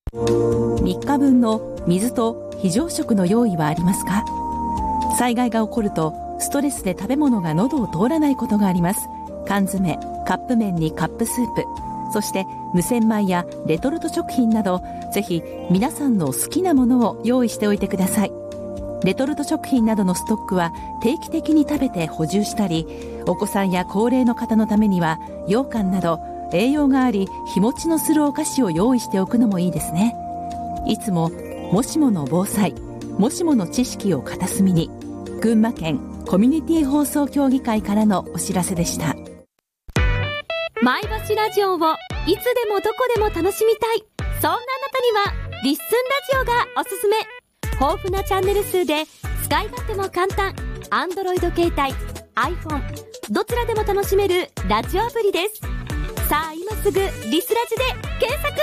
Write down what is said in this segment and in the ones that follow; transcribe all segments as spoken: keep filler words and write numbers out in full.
みっかぶんの水と非常食の用意はありますか？災害が起こるとストレスで食べ物が喉を通らないことがあります。缶詰、カップ麺にカップスープ、そして無洗米やレトルト食品など、ぜひ皆さんの好きなものを用意しておいてください。レトルト食品などのストックは定期的に食べて補充したり、お子さんや高齢の方のためには羊羹など栄養があり日持ちのするお菓子を用意しておくのもいいですね。いつももしもの防災、もしもの知識を片隅に。群馬県コミュニティ放送協議会からのお知らせでした。 前橋ラジオをいつでもどこでも楽しみたい、そんなあなたにはリッスンラジオがおすすめ。豊富なチャンネル数で使い勝手も簡単、 Android 携帯、 iPhone どちらでも楽しめるラジオアプリです。さあ今すぐリスラジで検索。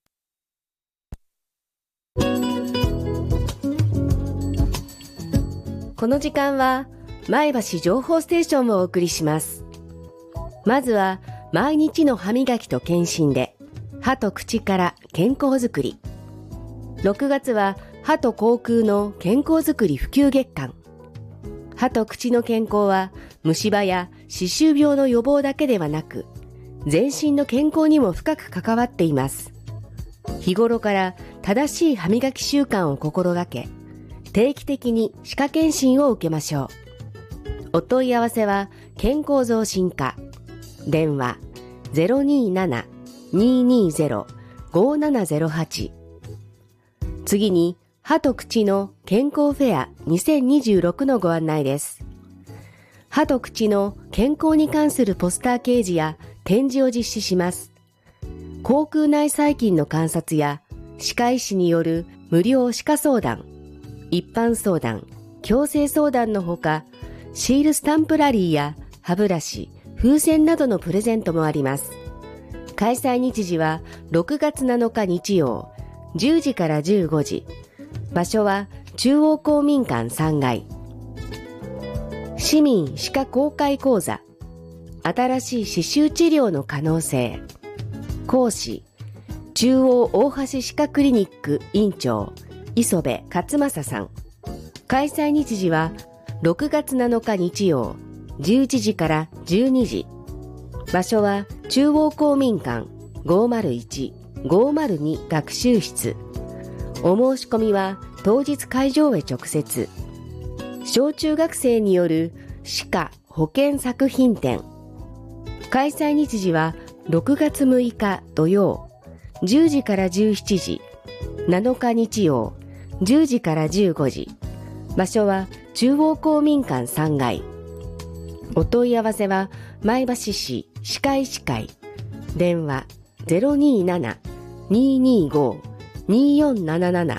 この時間は前橋情報ステーションをお送りします。まずは毎日の歯磨きと検診で歯と口から健康づくり。ろくがつは歯と口腔の健康づくり普及月間。歯と口の健康は虫歯や歯周病の予防だけではなく、全身の健康にも深く関わっています。日頃から正しい歯磨き習慣を心がけ、定期的に歯科検診を受けましょう。お問い合わせは健康増進課。電話 ゼロにーなな にーにーゼロ ごーななゼロはち。次に歯と口の健康フェアにせんにじゅうろくのご案内です。歯と口の健康に関するポスター掲示や展示を実施します。口腔内細菌の観察や歯科医師による無料歯科相談、一般相談、矯正相談のほか、シールスタンプラリーや歯ブラシ、風船などのプレゼントもあります。開催日時はろくがつなのか日曜、じゅうじからじゅうごじ。場所は中央公民館さんがい。市民歯科公開講座、新しい歯周治療の可能性。講師、中央大橋歯科クリニック院長、磯部勝正さん。開催日時はろくがつなのか日曜、じゅういちじからじゅうにじ。場所は中央公民館ごーまるいち、ごーまるに学習室。お申し込みは当日会場へ直接。小中学生による歯科保健作品展。開催日時はろくがつむいか土曜、じゅうじからじゅうしちじ。なのか日曜、じゅうじからじゅうごじ。場所は中央公民館さんがい。お問い合わせは前橋市歯科医師会。電話 ゼロにーなな にーにーご にーよんなななな。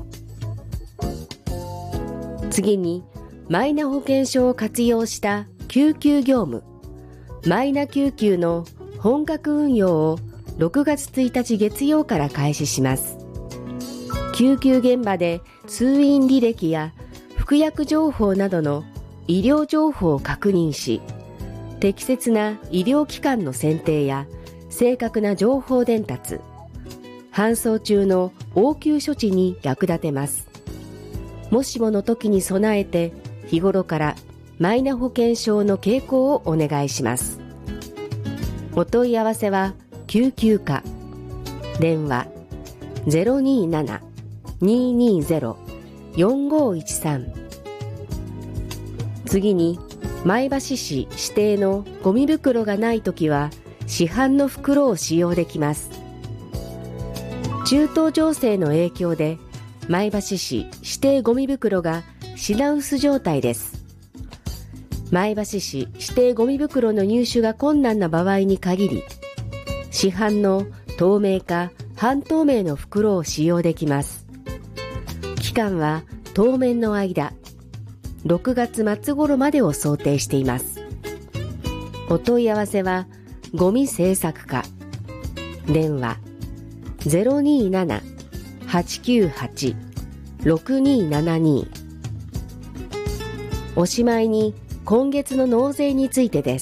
次にマイナ保険証を活用した救急業務、マイナ救急の本格運用をろくがつついたち月曜から開始します。救急現場で通院履歴や服薬情報などの医療情報を確認し、適切な医療機関の選定や正確な情報伝達、搬送中の応急処置に役立てます。もしもの時に備えて、日頃からマイナ保険証の携行をお願いします。お問い合わせは救急課。電話 ゼロにーなな にーにーゼロ よんごいちさん。次に前橋市指定のゴミ袋がないときは市販の袋を使用できます。中東情勢の影響で前橋市指定ゴミ袋が品薄状態です。前橋市指定ゴミ袋の入手が困難な場合に限り、市販の透明か半透明の袋を使用できます。期間は当面の間、ろくがつまつ頃までを想定しています。お問い合わせはゴミ製作課。電話 ゼロにーなな はちきゅうはち ろくにーななに。おしまいに今月の納税についてです。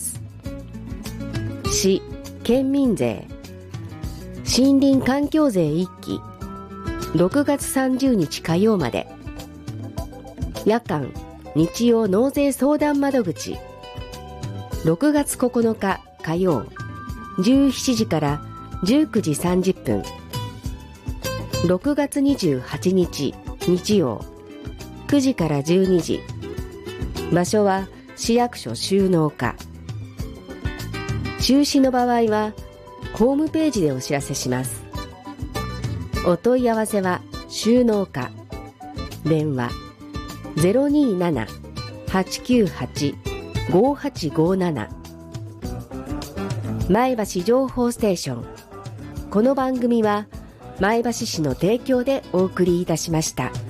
市、県民税、森林環境税いっき、 ろくがつさんじゅうにち火曜まで。夜間日曜納税相談窓口、ろくがつここのか火曜じゅうしちじからじゅうくじさんじゅっぷん、ろくがつにじゅうはちにち日曜くじからじゅうにじ。場所は市役所収納課。中止の場合はホームページでお知らせします。お問い合わせは収納課、電話 ゼロにーなな はちきゅうはち ごはちごなな。 前橋情報ステーション。この番組は前橋市の提供でお送りいたしました。